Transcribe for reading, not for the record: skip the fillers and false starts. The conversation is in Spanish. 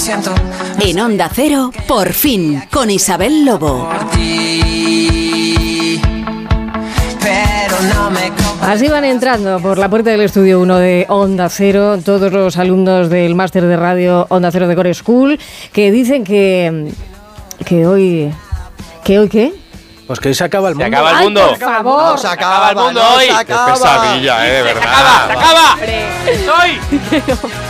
siento. En Onda Cero, por fin, con Isabel Lobo. Pero no me Así van entrando por la puerta del estudio 1 de Onda Cero todos los alumnos del máster de radio Onda Cero de Core School, que dicen que hoy ¿qué? Pues que hoy se acaba el mundo. Se acaba el mundo. Ay, por favor. No se acaba el mundo hoy. se Qué acaba. Qué pesadilla, de Se verdad. acaba. ¡Hoy!